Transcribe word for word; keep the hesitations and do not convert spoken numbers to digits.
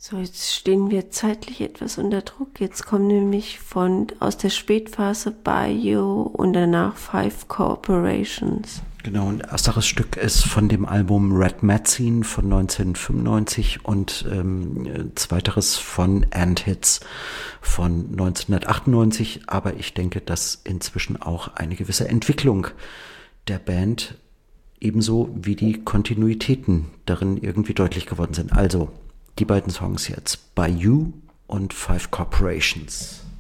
So, jetzt stehen wir zeitlich etwas unter Druck. Jetzt kommen nämlich von aus der Spätphase Bayou und danach Five Corporations. Genau, und ersteres Stück ist von dem Album Red Magazine von neunzehnhundertfünfundneunzig und ähm, zweiteres von And Hits von neunzehnhundertachtundneunzig. Aber ich denke, dass inzwischen auch eine gewisse Entwicklung der Band ebenso wie die Kontinuitäten darin irgendwie deutlich geworden sind. Also die beiden Songs jetzt, Bayou und Five Corporations.